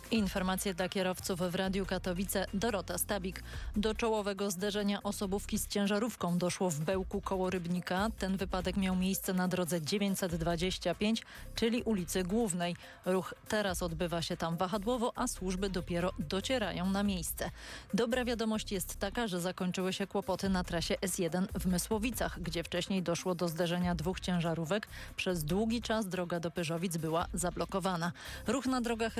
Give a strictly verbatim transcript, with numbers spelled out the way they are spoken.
Informacje dla kierowców w Radiu Katowice. Dorota Stabik. Do czołowego zderzenia osobówki z ciężarówką doszło w Bełku koło Rybnika. Ten wypadek miał miejsce na drodze dziewięćset dwadzieścia pięć, czyli ulicy Głównej. Ruch teraz odbywa się tam wahadłowo, a służby dopiero docierają na miejsce. Dobra wiadomość jest taka, że zakończyły się kłopoty na trasie S jeden w Mysłowicach, gdzie wcześniej doszło do zderzenia dwóch ciężarówek. Przez długi czas droga do Pyrzowic była zablokowana. Ruch na drogach